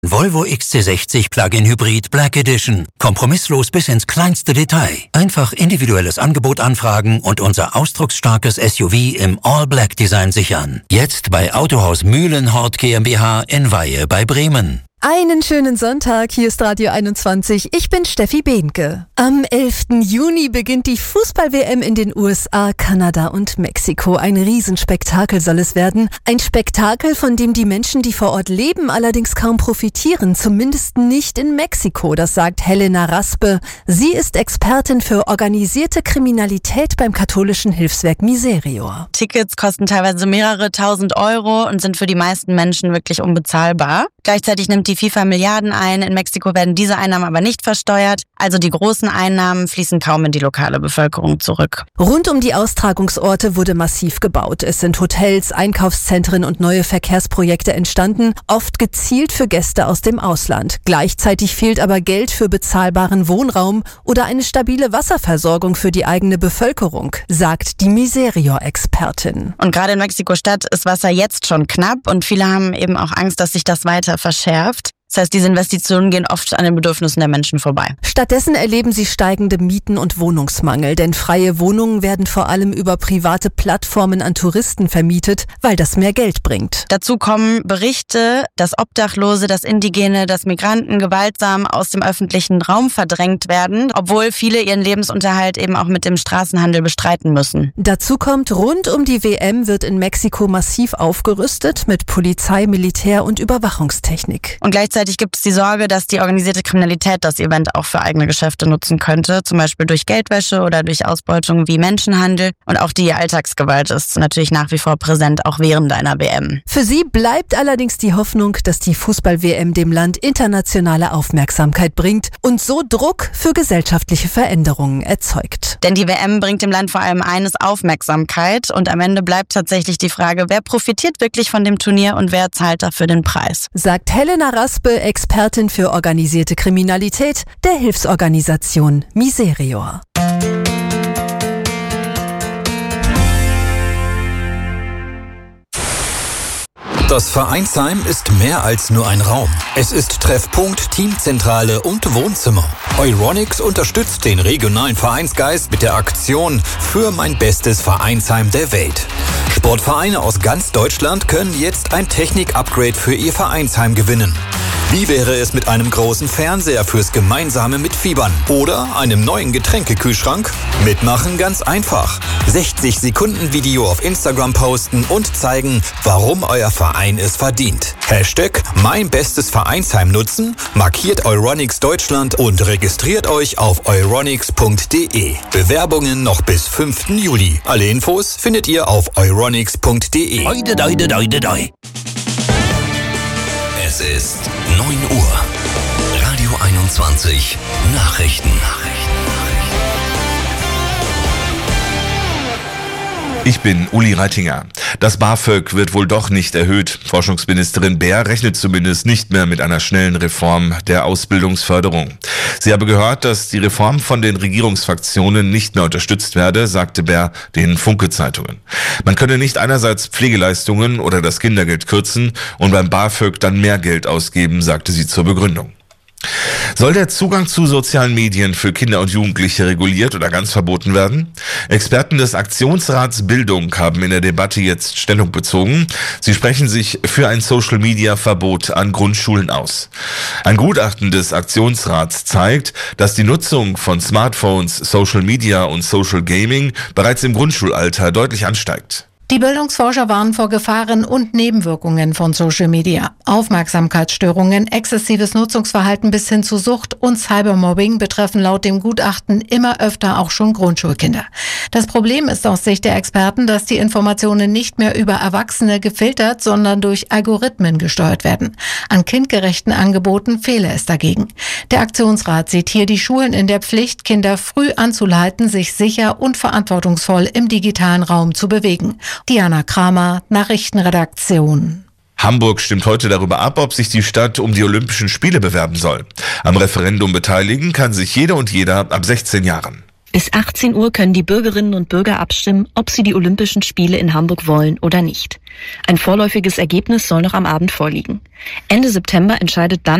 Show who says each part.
Speaker 1: Volvo XC60 Plug-in Hybrid Black Edition. Kompromisslos bis ins kleinste Detail. Einfach individuelles Angebot anfragen und unser ausdrucksstarkes SUV im All-Black-Design sichern. Jetzt bei Autohaus Mühlenhort GmbH in Weihe bei Bremen.
Speaker 2: Einen schönen Sonntag, hier ist Radio 21, ich bin Steffi Behnke. Am 11. Juni beginnt die Fußball-WM in den USA, Kanada und Mexiko. Ein Riesenspektakel soll es werden. Ein Spektakel, von dem die Menschen, die vor Ort leben, allerdings kaum profitieren. Zumindest nicht in Mexiko, das sagt Helena Raspe. Sie ist Expertin für organisierte Kriminalität beim katholischen Hilfswerk Miserior.
Speaker 3: Tickets kosten teilweise mehrere tausend Euro und sind für die meisten Menschen wirklich unbezahlbar. Gleichzeitig nimmt die FIFA Milliarden ein. In Mexiko werden diese Einnahmen aber nicht versteuert. Also die großen Einnahmen fließen kaum in die lokale Bevölkerung zurück.
Speaker 2: Rund um die Austragungsorte wurde massiv gebaut. Es sind Hotels, Einkaufszentren und neue Verkehrsprojekte entstanden, oft gezielt für Gäste aus dem Ausland. Gleichzeitig fehlt aber Geld für bezahlbaren Wohnraum oder eine stabile Wasserversorgung für die eigene Bevölkerung, sagt die Miserior-Expertin.
Speaker 3: Und gerade in Mexiko-Stadt ist Wasser jetzt schon knapp und viele haben eben auch Angst, dass sich das weiter verschärft. Das heißt, diese Investitionen gehen oft an den Bedürfnissen der Menschen vorbei.
Speaker 2: Stattdessen erleben sie steigende Mieten und Wohnungsmangel, denn freie Wohnungen werden vor allem über private Plattformen an Touristen vermietet, weil das mehr Geld bringt.
Speaker 3: Dazu kommen Berichte, dass Obdachlose, dass Indigene, dass Migranten gewaltsam aus dem öffentlichen Raum verdrängt werden, obwohl viele ihren Lebensunterhalt eben auch mit dem Straßenhandel bestreiten müssen.
Speaker 2: Dazu kommt, rund um die WM wird in Mexiko massiv aufgerüstet mit Polizei, Militär und Überwachungstechnik.
Speaker 3: Und gleichzeitig gibt es die Sorge, dass die organisierte Kriminalität das Event auch für eigene Geschäfte nutzen könnte, zum Beispiel durch Geldwäsche oder durch Ausbeutung wie Menschenhandel. Und auch die Alltagsgewalt ist natürlich nach wie vor präsent, auch während einer WM.
Speaker 2: Für sie bleibt allerdings die Hoffnung, dass die Fußball-WM dem Land internationale Aufmerksamkeit bringt und so Druck für gesellschaftliche Veränderungen erzeugt.
Speaker 3: Denn die WM bringt dem Land vor allem eines: Aufmerksamkeit. Und am Ende bleibt tatsächlich die Frage, wer profitiert wirklich von dem Turnier und wer zahlt dafür den Preis?
Speaker 2: Sagt Helena Raspe, Expertin für organisierte Kriminalität der Hilfsorganisation Miserior.
Speaker 4: Das Vereinsheim ist mehr als nur ein Raum. Es ist Treffpunkt, Teamzentrale und Wohnzimmer. Euronics unterstützt den regionalen Vereinsgeist mit der Aktion für mein bestes Vereinsheim der Welt. Sportvereine aus ganz Deutschland können jetzt ein Technik-Upgrade für ihr Vereinsheim gewinnen. Wie wäre es mit einem großen Fernseher fürs gemeinsame Mitfiebern oder einem neuen Getränkekühlschrank? Mitmachen ganz einfach. 60 Sekunden Video auf Instagram posten und zeigen, warum euer Verein es verdient. Hashtag mein bestes Vereinsheim nutzen, markiert Euronics Deutschland und registriert euch auf euronics.de. Bewerbungen noch bis 5. Juli. Alle Infos findet ihr auf euronics.de. Es ist 9 Uhr. Radio 21 Nachrichten.
Speaker 5: Ich bin Uli Reitinger. Das BAföG wird wohl doch nicht erhöht. Forschungsministerin Baer rechnet zumindest nicht mehr mit einer schnellen Reform der Ausbildungsförderung. Sie habe gehört, dass die Reform von den Regierungsfraktionen nicht mehr unterstützt werde, sagte Baer den Funke-Zeitungen. Man könne nicht einerseits Pflegeleistungen oder das Kindergeld kürzen und beim BAföG dann mehr Geld ausgeben, sagte sie zur Begründung. Soll der Zugang zu sozialen Medien für Kinder und Jugendliche reguliert oder ganz verboten werden? Experten des Aktionsrats Bildung haben in der Debatte jetzt Stellung bezogen. Sie sprechen sich für ein Social-Media-Verbot an Grundschulen aus. Ein Gutachten des Aktionsrats zeigt, dass die Nutzung von Smartphones, Social Media und Social Gaming bereits im Grundschulalter deutlich ansteigt.
Speaker 6: Die Bildungsforscher warnen vor Gefahren und Nebenwirkungen von Social Media. Aufmerksamkeitsstörungen, exzessives Nutzungsverhalten bis hin zu Sucht und Cybermobbing betreffen laut dem Gutachten immer öfter auch schon Grundschulkinder. Das Problem ist aus Sicht der Experten, dass die Informationen nicht mehr über Erwachsene gefiltert, sondern durch Algorithmen gesteuert werden. An kindgerechten Angeboten fehle es dagegen. Der Aktionsrat sieht hier die Schulen in der Pflicht, Kinder früh anzuleiten, sich sicher und verantwortungsvoll im digitalen Raum zu bewegen. Diana Kramer, Nachrichtenredaktion.
Speaker 5: Hamburg stimmt heute darüber ab, ob sich die Stadt um die Olympischen Spiele bewerben soll. Am Referendum beteiligen kann sich jede und jeder ab 16 Jahren.
Speaker 7: Bis 18 Uhr können die Bürgerinnen und Bürger abstimmen, ob sie die Olympischen Spiele in Hamburg wollen oder nicht. Ein vorläufiges Ergebnis soll noch am Abend vorliegen. Ende September entscheidet dann